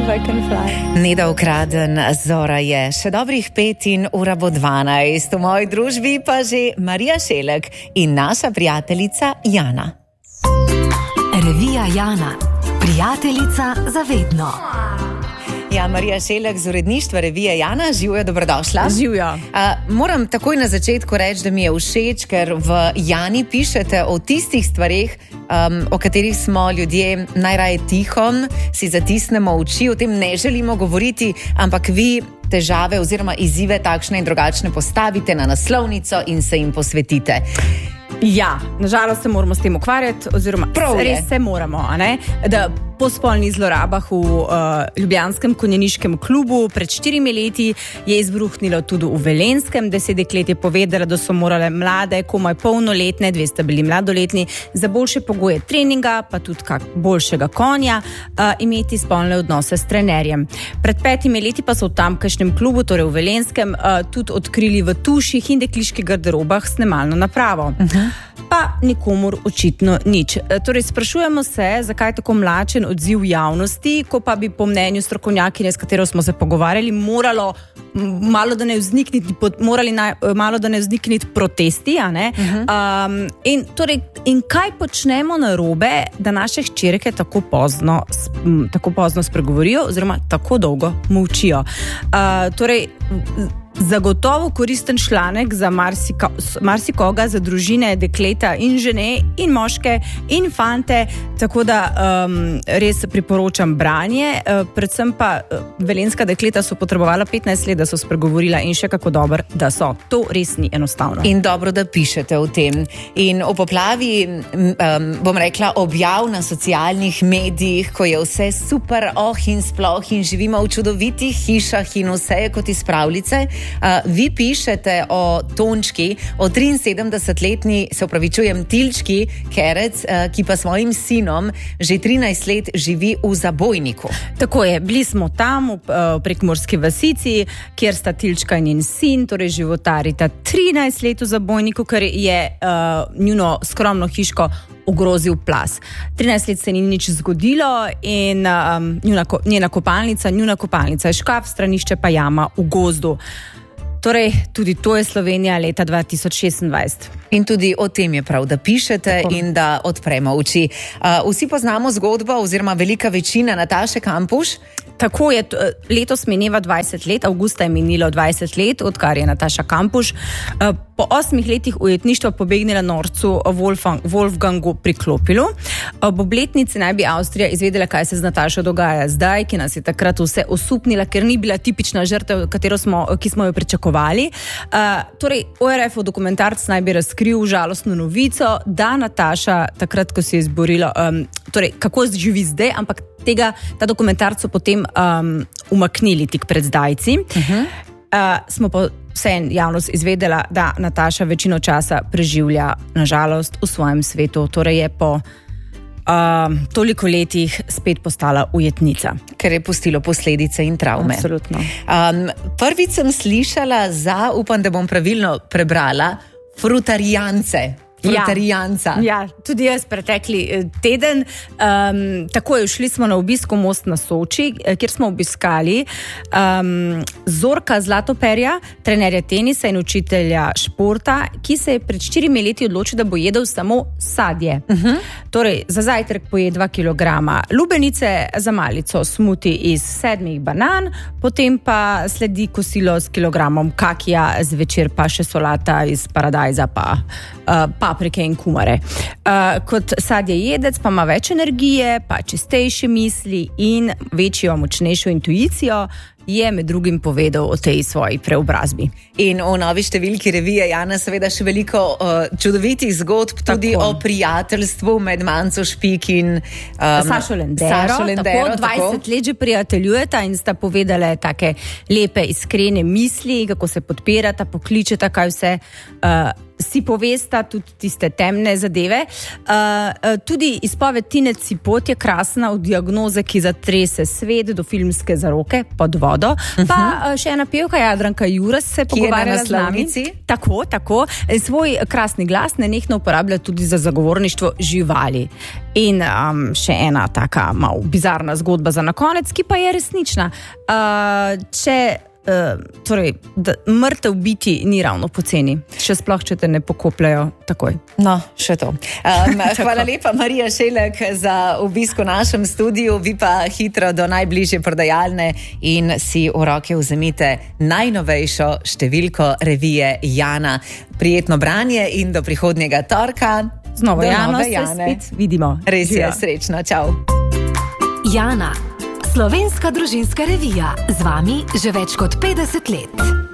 I can fly. Neda Ukraden, Zora je še dobrih 5 in ura bo 12. V moji družbi pa že Marija Šelek in naša prijateljica Jana. Revija Jana, prijateljica za vedno. Ja, Marija Šelek z uredništva revije Jana, živjo, dobrodošla. Živjo. Moram takoj na začetku reči, da mi je všeč, ker v Jani pišete o tistih stvarih, o katerih smo ljudje najraje tihom, si zatisnemo oči, o tem ne želimo govoriti, ampak vi težave oziroma izzive takšne in drugačne postavite na naslovnico in se jim posvetite. Ja, nažalost se moramo s tem ukvarjati, oziroma res se moramo, a ne? Da po spolnih zlorabah v ljubljanskem konjeniškem klubu pred 4 leti je izbruhnilo tudi v Velenjskem. 10 deklet je povedala, da so morale mlade, komaj polnoletne, 2 sta bili mladoletni, za boljše pogoje treninga, pa tudi kak boljšega konja, imeti spolne odnose s trenerjem. Pred 5 leti pa so v tamkajšnjem klubu, torej v Velenjskem, tudi odkrili v tuših in dekliških garderobah snemalno napravo. Pa nikomur očitno nič. Torej, sprašujemo se, zakaj je tako mlačen odziv javnosti, ko pa bi po mnenju strokovnjakinje, s katero smo se pogovarjali, malo da ne vznikniti protesti, a ne? In kaj počnemo narobe, da naše hčerke tako pozno spregovorijo oziroma tako dolgo molčijo? Zagotovo koristen članek za marsikoga, za družine, dekleta in žene in moške in fante, tako da res priporočam branje. Predvsem pa velenjska dekleta so potrebovala 15 let, da so spregovorila in še kako dobro, da so. To res ni enostavno. In dobro, da pišete o tem. In o poplavi, bom rekla, objav na socialnih medijih, ko je vse super, in sploh in živimo v čudovitih hišah in vse je kot iz pravljice. Vi pišete o Tončki, o 73-letni, se opravičujem, Tilčki Kerec, ki pa svojim sinom že 13 let živi v Zabojniku. Tako je, bili smo tam v prekmurski vasici, kjer sta Tilčka in njen sin, torej životarita 13 let v Zabojniku, ker je njuno skromno hiško ogrozil plaz. 13 let se ni nič zgodilo in njuna kopalnica je škaf, stranišče pa jama v gozdu. Torej, tudi to je Slovenija leta 2026. In tudi o tem je prav, da pišete in da odpremo oči. Vsi poznamo zgodbo, oziroma velika večina, Nataše Kampuš. Tako je, letos mineva 20 let, avgusta je minilo 20 let, odkar je Nataša Kampuš po 8 letih ujetništva pobegnila norcu Wolfgangu Priklopilu. Ob obletnici naj bi Avstrija izvedela, kaj se z Natašo dogaja zdaj, ki nas je takrat vse osupnila, ker ni bila tipična žrtev, ki smo jo pričakovali. Torej, ORF-ov dokumentarc naj bi razkril žalostno novico, da Nataša takrat, ko se je izborila, torej, kako živi zdaj, ampak ta dokumentarc so potem umaknili tik pred zdajci. Smo pa vseeno javnost izvedela, da Nataša večino časa preživlja, nažalost, v svojem svetu. Torej je po toliko letih spet postala ujetnica. Ker je pustilo posledice in travme. Absolutno. Prvič sem slišala za, upam, da bom pravilno prebrala, frutarijanca. Ja, tudi jaz pretekli teden. Takoj šli smo na obisk v Most na Soči, kjer smo obiskali Zorka Zlatoperja, trenerja tenisa in učitelja športa, ki se je pred 4 leti odločil, da bo jedel samo sadje. Torej, za zajtrk poje 2 kilograma lubenice, za malico smuti iz 7 banan, potem pa sledi kosilo s kilogramom kakija, zvečer pa še solata iz paradajza pa paprike in kumare. Kot sadje jedec pa ima več energije, pa čistejše misli in večjo, močnejšo intuicijo, je med drugim povedal o tej svoji preobrazbi. In o novi številki revije Jana seveda še veliko čudovitih zgodb, tudi o prijateljstvu med Manco Špik in Sašo Lendero. Tako 20 let že prijateljujeta in sta povedale take lepe, iskrene misli, kako se podpirata, pokličeta, kaj vse si povesta tudi tiste temne zadeve. Tudi izpoved Tine Cipot je krasna, od diagnoze, ki zatrese svet, do filmske zaroke pod vodo. Pa še ena pevka, Jadranka Juras, se pogovarjala z nami. Tako. Svoj krasni glas nenehno uporablja tudi za zagovorništvo živali. In še ena taka malo bizarna zgodba za na konec, ki pa je resnična. Torej, mrtev biti ni ravno poceni. Še sploh, če te ne pokopljajo takoj. No, še to. Hvala lepa, Marija Šelek, za obisk v našem studiu. Vi pa hitro do najbližje prodajalne in si v roke vzemite najnovejšo številko revije Jana. Prijetno branje in do prihodnjega torka. Znova Jana, se spet vidimo. Res je, srečno, čau. Jana, slovenska družinska revija, z vami že več kot 50 let.